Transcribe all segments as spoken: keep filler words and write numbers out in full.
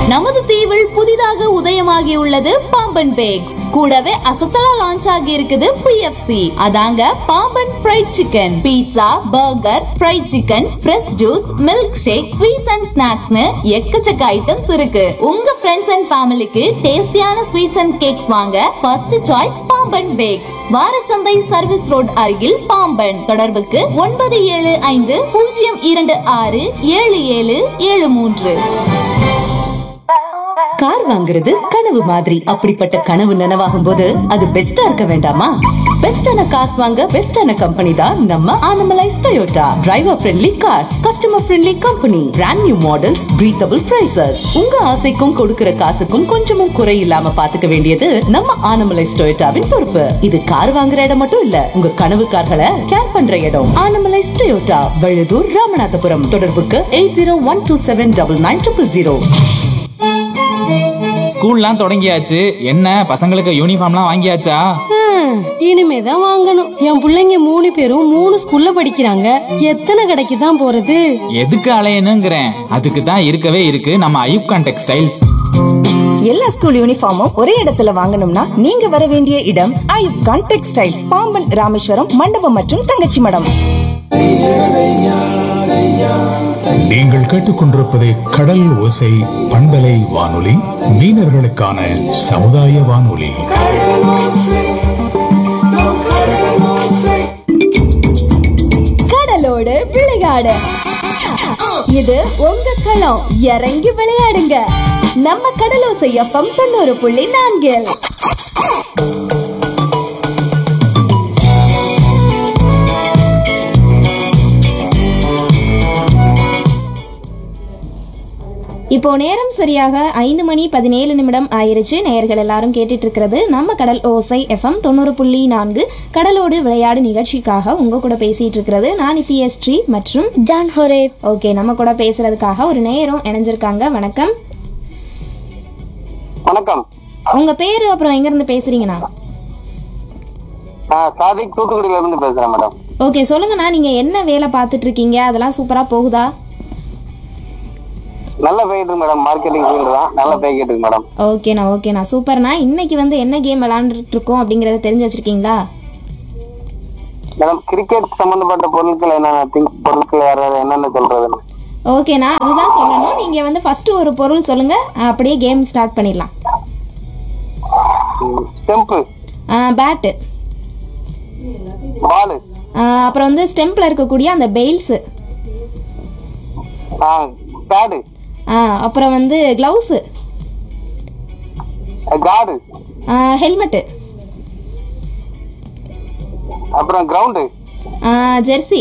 நமது தீவில் புதிதாக உதயமாகியுள்ளது பாம்பன் பேக்ஸ். கூடவே அசத்தலா லான்ச் ஆகி இருக்குது பி எஃப் சி. அதாங்க Pamban fried chicken, pizza, burger, fried chicken, fresh juice, milk shake, sweets and ஸ்நாக்ஸ்னு எக்கச்சக்க ஐட்டம்ஸ் இருக்கு. உங்க ஃப்ரெண்ட்ஸ் அண்ட் ஃபேமிலிக்கு டேஸ்டியான ஸ்வீட்ஸ் அண்ட் கேக்ஸ் வாங்க first choice Pamban packs. வாரச்சந்தை service road அருகில் பாம்பன். தொடர்புக்கு ஒன்பது ஏழு ஐந்து பூஜ்ஜியம் இரண்டு ஆறு ஏழு ஏழு ஏழு மூன்று. கார் வாங்குறது கனவு மாதிரி. அப்படிப்பட்ட கனவு நனவாகும் போது அது பெஸ்டா இருக்க வேண்டாமா? பெஸ்டான காசு வாங்க பெஸ்டான கம்பெனி தான் நம்ம Anamallais Toyota. Driver friendly cars, customer friendly company, brand new models, breathable prices. உங்க ஆசைக்கும் கொடுக்கிற காசுக்கும் கொஞ்சமும் குறை இல்லாம பாத்துக்க வேண்டியது நம்ம ஆனமலைஸ் டொயோட்டாவின் பொறுப்பு. இது கார் வாங்குற இடம் மட்டும் இல்ல, உங்க கனவு கார்களை கேர் பண்ற இடம். ஆனமலைஸ் டொயோட்டா, வழுதூர், ராமநாதபுரம். தொடர்புக்கு eight zero one two seven double nine triple zero. ஸ்கூல்லாம் தொடங்கியாச்சு. என்ன பசங்களுக்கு யூனிஃபார்ம்லாம் வாங்கியாச்சா? இனிமேதான் வாங்கணும். என் பிள்ளைங்க மூணு பேரும் மூணு ஸ்கூல்ல படிக்கிறாங்க. எத்தனை கடைக்கு தான் போறது? எதுக்கு அலையணுங்கிறேன். அதுக்கு தான் இருக்கவே இருக்கு நம்ம ஐயூப் கான் டெக்ஸ்டைல்ஸ். எல்லா ஸ்கூல் யூனிஃபார்மும் ஒரே இடத்துல வாங்கணும்னா நீங்க வர வேண்டிய இடம் ஐயூப் கான் டெக்ஸ்டைல்ஸ், பாம்பன், ராமேஸ்வரம், மண்டபம் மற்றும் தங்கச்சி மடம். நீங்கள் கேட்டுக்கொண்டிருப்பது கடல் ஓசை பண்பலை வானொலி, மீனவர்களுக்கான சமுதாய வானொலி. கடலோடு விளையாடு, இது உங்க களம். இறங்கி விளையாடுங்க. நம்ம கடலோசை எஃப்எம் தொண்ணூறு புள்ளி நான்கில். இப்போ நேரம் சரியாக ஐந்து மணி பதினேழு நிமிடம் ஆயிருச்சு. நேயர்கள் எல்லாரும் கேட்டுட்டு இருக்கிறது நம்ம கடல் ஓசை எஃப்எம் தொண்ணூறு புள்ளி நான்கு கடலோடு விளையாடு நிகழ்ச்சிக்காக உங்க கூட பேசிட்டு இருக்கிறது நான் நித்யஸ்ரீ மற்றும் ஜான் ஹோரே. ஓகே, நம்ம கூட பேசுறதுக்காக ஒரு நேரம் இணைஞ்சிருக்காங்க. வணக்கம். வணக்கம். உங்க பேரு அப்புறம் எங்க இருந்து பேசுறீங்கண்ணா? சாதிக், தூத்துக்குடியில இருந்து பேசுறேன் மேடம். ஓகே, சொல்லுங்கண்ணா, நீங்க என்ன வேலை பார்த்துட்டு இருக்கீங்க? அதெல்லாம் சூப்பரா போகுதா? நல்ல போயிட்டு இருக்கு மேடம். மார்க்கெட்டிங் ஃபீல்டு தான். நல்ல போய்கிட்டு இருக்கு மேடம். ஓகேண்ணா ஓகேண்ணா சூப்பர்ண்ணா. இன்னைக்கு வந்து என்ன கேம் விளையாண்டுட்டு இருக்கோம் அப்படிங்கறத தெரிஞ்சு வச்சிருக்கீங்களா? மேடம், கிரிக்கெட் சம்பந்தப்பட்ட பொருட்கள் என்னென்ன திங்ஸ் பொருட்கள் யாராவது என்னென்ன சொல்றதுன்னு. ஓகேண்ணா, அதுதான் சொல்லணும். நீங்க வந்து ஃபர்ஸ்ட் ஒரு பொருள் சொல்லுங்க, அப்படியே கேம் ஸ்டார்ட் பண்ணிடலாம். ஸ்டெம்ப், பேட்டு, பால், அப்புறம் வந்து ஸ்டெம்ப்ல இருக்கக்கூடிய அந்த பெயில்ஸ், பேடு, அப்புறம் வந்து கிளவுஸ், கார்டு, ஹெல்மெட், அப்புறம் கிரவுண்ட், ஜெர்சி,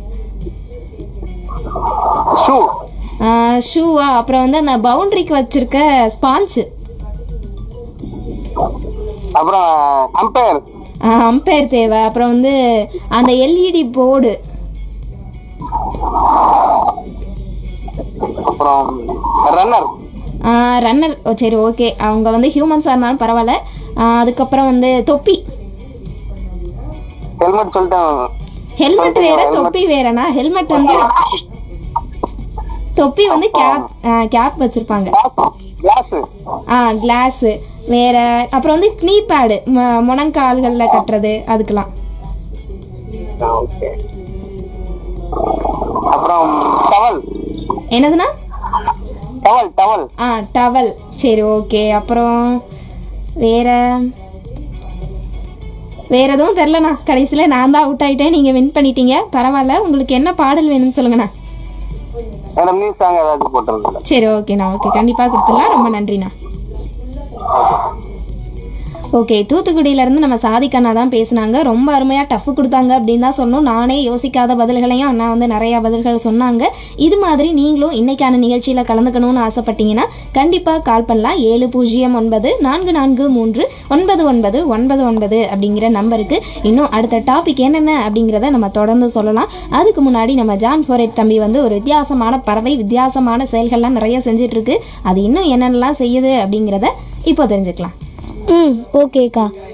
ஷூ, ஷூவா, அப்புறம் வந்து அந்த பவுண்டரிக்கு வச்சிருக்க ஸ்பாஞ்ச், அப்புறம் அம்பையர், அம்பையர் தேவை, அப்புறம் வந்து அந்த எல்இடி போர்டு, அப்புறம் ரன்னர், ரன்னர். சரி, ஓகே, அவங்க வந்து ஹியூமன்ஸாக இருந்தாலும் பரவாயில்ல. அதுக்கப்புறம் வந்து தொப்பி. ஹெல்மெட் சொல்லிட்டேன். ஹெல்மெட் வேற, தொப்பி வேறனா? ஹெல்மெட் வந்து தொப்பி வந்து கேப் கேப் வச்சிருப்பாங்க. ஆ, கிளாஸ் வேற. அப்புறம் வந்து knee pad, முழங்கால்கள்ல கட்டுறது, அதுக்கெல்லாம். அப்புறம் டவல். என்னதுன்னா? Towel, towel. ஆ, டவல். சரி, ஓகே. அப்புறம் வேற வேற எதுவும் தெரிலண்ணா. கடைசியில் நான் தான் அவுட் ஆயிட்டேன், நீங்க வின் பண்ணிட்டீங்க. பரவாயில்ல. உங்களுக்கு என்ன பாடல் வேணும்னு சொல்லுங்கண்ணா. சரி, ஓகேண்ணா. ஓகே, கண்டிப்பா கொடுத்துடலாம். ரொம்ப நன்றிண்ணா. ஓகே, தூத்துக்குடியிலேருந்து நம்ம சாதிக்கண்ணா தான் பேசினாங்க. ரொம்ப அருமையாக டஃப் கொடுத்தாங்க அப்படின்னு தான் சொன்னோம். நானே யோசிக்காத பதில்களையும் அண்ணா வந்து நிறையா பதில்கள் சொன்னாங்க. இது மாதிரி நீங்களும் இன்னைக்கான நிகழ்ச்சியில் கலந்துக்கணும்னு ஆசைப்பட்டீங்கன்னா கண்டிப்பாக கால் பண்ணலாம். ஏழு பூஜ்ஜியம் ஒன்பது நான்கு நான்கு மூன்று ஒன்பது ஒன்பது ஒன்பது ஒன்பது அப்படிங்கிற நம்பருக்கு. இன்னும் அடுத்த டாபிக் என்னென்ன அப்படிங்கிறத நம்ம தொடர்ந்து சொல்லலாம். அதுக்கு முன்னாடி நம்ம ஜான் ஹோரேட் தம்பி வந்து ஒரு வித்தியாசமான பறவை, வித்தியாசமான செயல்கள்லாம் நிறைய செஞ்சிட்ருக்கு. அது இன்னும் என்னென்னலாம் செய்யுது அப்படிங்கிறத இப்போ தெரிஞ்சுக்கலாம். ம் ஓகேக்கா.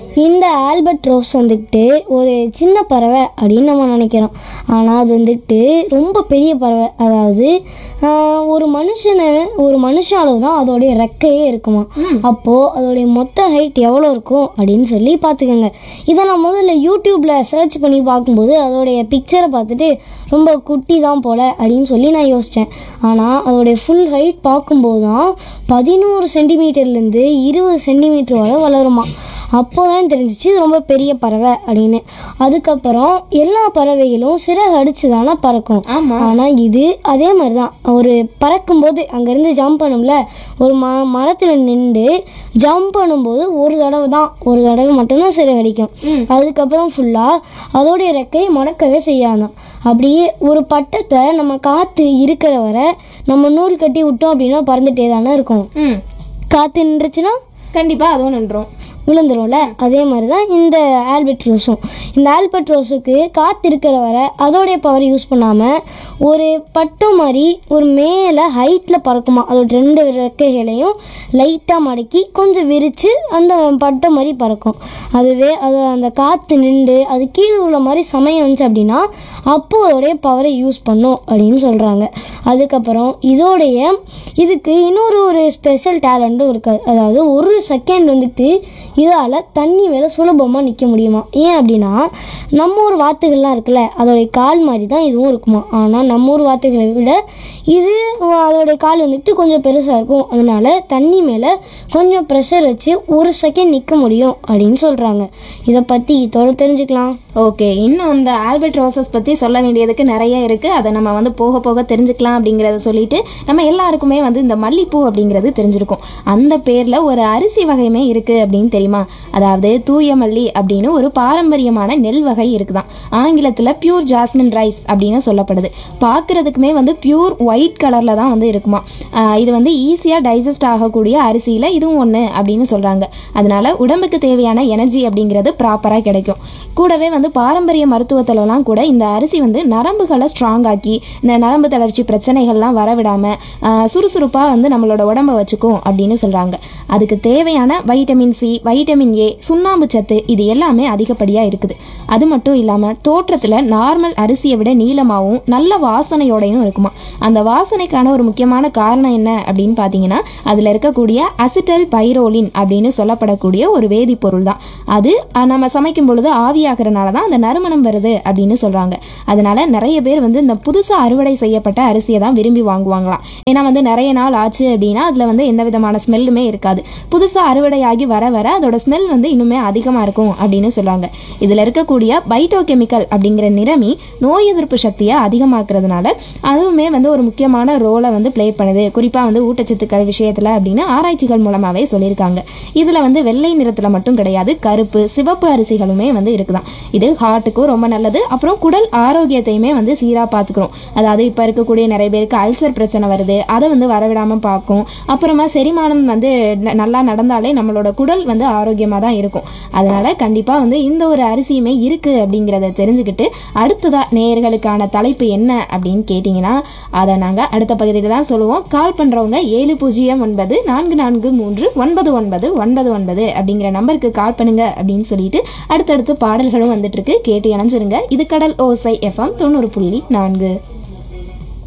இந்த ஆல்பர்ட் ரோஸ் வந்துட்டு ஒரு சின்ன பறவை அப்படின்னு நம்ம நினைக்கிறோம். ஆனால் அது வந்துட்டு ரொம்ப பெரிய பறவை. அதாவது ஆஹ், ஒரு மனுஷனை ஒரு மனுஷ அளவு தான் அதோடைய ரெக்கையே இருக்குமா. அப்போது அதோடைய மொத்த ஹைட் எவ்வளோ இருக்கும் அப்படின்னு சொல்லி பார்த்துக்கோங்க. இதை நான் முதல்ல யூடியூப்பில் சர்ச் பண்ணி பார்க்கும்போது அதோடைய பிக்சரை பார்த்துட்டு ரொம்ப குட்டி தான் போல் அப்படின்னு சொல்லி நான் யோசித்தேன். ஆனால் அதோடைய ஃபுல் ஹைட் பார்க்கும்போது தான் பதினோரு சென்டிமீட்டர்லேருந்து இருபது சென்டிமீட்டர் வரை வளருமா. அப்போ தான் தெரிஞ்சிச்சு இது ரொம்ப பெரிய பறவை அப்படின்னு. அதுக்கப்புறம் எல்லா பறவைகளும் சிறகு அடிச்சு தானே பறக்கும். ஆனால் இது அதே மாதிரி தான். ஒரு பறக்கும்போது அங்கேருந்து ஜம்ப் பண்ணும்ல, ஒரு ம மரத்தில் நின்று ஜம்ப் பண்ணும்போது ஒரு தடவை தான் ஒரு தடவை மட்டும்தான் சிறகு அடிக்கும். அதுக்கப்புறம் ஃபுல்லாக அதோடைய ரெக்கையை மடக்கவே செய்யாதான். அப்படியே ஒரு பட்டத்தை நம்ம காற்று இருக்கிற வரை நம்ம நூல் கட்டி விட்டோம் அப்படின்னா பறந்துட்டே தானே இருக்கும். காற்று நின்றுச்சுன்னா கண்டிப்பாக அதுவும் நின்றோம், விழுந்துரும்ல. அதே மாதிரி தான் இந்த ஆல்பர்ட் ரோஸும். இந்த ஆல்பர்ட் ரோஸுக்கு காற்று இருக்கிற வரை அதோடைய பவர் யூஸ் பண்ணாமல் ஒரு பட்டம் மாதிரி ஒரு மேலே ஹைட்டில் பறக்குமா. அதோட ரெண்டு ரெக்கைகளையும் லைட்டாக மடக்கி கொஞ்சம் விரித்து அந்த பட்டம் மாதிரி பறக்கும். அதுவே அது அந்த காற்று நின்று அது கீழே உள்ள மாதிரி சமயம் வந்துச்சு அப்படின்னா அப்போது அதோடைய பவரை யூஸ் பண்ணும் அப்படின்னு சொல்கிறாங்க. அதுக்கப்புறம் இதோடைய இதுக்கு இன்னொரு ஒரு ஸ்பெஷல் டேலண்ட்டும் இருக்காது. அதாவது ஒரு செகண்ட் வந்துட்டு இதால் தண்ணி மேலே சுலபமாக நிற்க முடியுமா. ஏன் அப்படின்னா நம்ம ஊர் வாத்துகள்லாம் இருக்குல்ல, அதோடைய கால் மாதிரி தான் இதுவும் இருக்குமா. ஆனால் நம்ம ஊர் வாத்துகளை விட இது அதோடைய கால் வந்துட்டு கொஞ்சம் பெருசாக இருக்கும். அதனால தண்ணி மேலே கொஞ்சம் ப்ரெஷர் வச்சு ஒரு செகண்ட் நிற்க முடியும் அப்படின்னு சொல்கிறாங்க. இதை பற்றி இதோட தெரிஞ்சுக்கலாம். ஓகே, இன்னும் இந்த ஆல்பர்ட் ரோசஸ் பற்றி சொல்ல வேண்டியதுக்கு நிறைய இருக்குது. அதை நம்ம வந்து போக போக தெரிஞ்சுக்கலாம் அப்படிங்கிறத சொல்லிட்டு நம்ம எல்லாருக்குமே வந்து இந்த மல்லிப்பூ அப்படிங்கிறது தெரிஞ்சிருக்கும். அந்த பேரில் ஒரு அரிசி வகையுமே இருக்குது அப்படின்னு தெரியுமா? அதாவது தூய மல்லி அப்படின்னு ஒரு பாரம்பரியமான நெல் வகை இருக்குதான். ஆங்கிலத்தில் பியூர் ஜாஸ்மின் ரைஸ் அப்படின்னு சொல்லப்படுது. பார்க்குறதுக்குமே வந்து பியூர் ஒயிட் கலரில் தான் வந்து இருக்குமா. இது வந்து ஈஸியாக டைஜஸ்ட் ஆகக்கூடிய அரிசியில் இதுவும் ஒன்று அப்படின்னு சொல்கிறாங்க. அதனால உடம்புக்கு தேவையான எனர்ஜி அப்படிங்கிறது ப்ராப்பராக கிடைக்கும். கூடவே வந்து பாரம்பரிய மருத்துவத்திலலாம் கூட இந்த அரிசி வந்து நரம்புகளை ஸ்ட்ராங் ஆக்கி இந்த நரம்பு தளர்ச்சி பிரச்சனைகள்லாம் வரவிடாமல் சுறுசுறுப்பாக வந்து நம்மளோட உடம்பை வச்சுக்கும் அப்படின்னு சொல்கிறாங்க. அதுக்கு தேவையான வைட்டமின் சி, வைட்டமின் ஏ, சுண்ணாம்பு சத்து இது எல்லாமே அதிகப்படியாக இருக்குது. அது மட்டும் இல்லாமல் தோற்றத்தில் நார்மல் அரிசியை விட நீளமாகவும் நல்ல வாசனையோடையும் இருக்குமா. அந்த வாசனைக்கான ஒரு முக்கியமான காரணம் என்ன அப்படின்னு பார்த்தீங்கன்னா அதில் இருக்கக்கூடிய அசிட்டல் பைரோலின் அப்படின்னு சொல்லப்படக்கூடிய ஒரு வேதிப்பொருள் தான். அது நம்ம சமைக்கும் பொழுது ஆவியாகிறனால தான் அந்த நறுமணம் வருது அப்படின்னு சொல்கிறாங்க. அதனால நிறைய பேர் வந்து இந்த புதுசாக அறுவடை செய்யப்பட்ட அரிசியை தான் விரும்பி வாங்குவாங்களாம். ஏன்னா வந்து நிறைய நாள் ஆச்சு அப்படின்னா அதில் வந்து எந்த விதமான ஸ்மெல்லுமே இருக்காது. புதுசாக அறுவடையாகி வர வர அதோட ஸ்மெல் வந்து இன்னுமே அதிகமாக இருக்கும் அப்படின்னு சொல்கிறாங்க. இதில் இருக்கக்கூடிய பைட்டோ கெமிக்கல் அப்படிங்கிற நிறமி நோய் எதிர்ப்பு சக்தியை அதிகமாக்குறதுனால அதுவுமே வந்து ஒரு முக்கியமான ரோலை வந்து ப்ளே பண்ணுது, குறிப்பாக வந்து ஊட்டச்சத்துக்கள் விஷயத்தில் அப்படின்னு ஆராய்ச்சிகள் மூலமாகவே சொல்லியிருக்காங்க. இதில் வந்து வெள்ளை நிறத்தில் மட்டும் கிடையாது, கருப்பு சிவப்பு அரிசிகளுமே வந்து இருக்குதான். இது ஹார்ட்டுக்கும் ரொம்ப நல்லது. அப்புறம் குடல் ஆரோக்கியத்தையுமே வந்து சீராக பார்த்துக்கிறோம். அதாவது இப்போ இருக்கக்கூடிய நிறைய பேருக்கு அல்சர் பிரச்சனை வருது, அதை வந்து வரவிடாமல் பார்க்கும். அப்புறமா செரிமானம் வந்து நல்லா நடந்தாலே நம்மளோட குடல் வந்து ஆரோக்கியமாக தான் இருக்கும். அதனால் கண்டிப்பாக வந்து இந்த ஒரு அரிசியுமே இருக்குது அப்படிங்கிறத தெரிஞ்சுக்கிட்டு அடுத்ததாக நேயர்களுக்கான தலைப்பு என்ன அப்படின்னு கேட்டிங்கன்னா அதை நாங்கள் அடுத்த பகுதியில் தான் சொல்லுவோம். கால் பண்ணுறவங்க ஏழு பூஜ்ஜியம் ஒன்பது நான்கு நான்கு மூன்று ஒன்பது ஒன்பது ஒன்பது ஒன்பது அப்படிங்கிற நம்பருக்கு கால் பண்ணுங்க அப்படின்னு சொல்லிட்டு அடுத்தடுத்து பாடல்களும் வந்துட்டு இருக்கு. கேட்டு இணைஞ்சிருங்க. இது கடல் ஓசை எஃப்எம் தொண்ணூறு புள்ளி நான்கு.